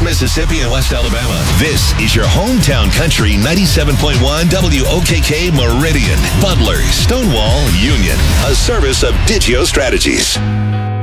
Mississippi and West Alabama. This is your hometown country 97.1 WOKK Meridian, Butler, Stonewall, Union. A service of Digio Strategies.